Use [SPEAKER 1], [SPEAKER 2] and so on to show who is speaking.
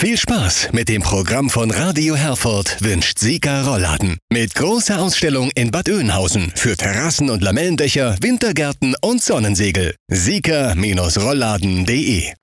[SPEAKER 1] Viel Spaß mit dem Programm von Radio Herford wünscht Sika Rollladen. Mit großer Ausstellung in Bad Oeynhausen für Terrassen und Lamellendächer, Wintergärten und Sonnensegel. Sika-Rollladen.de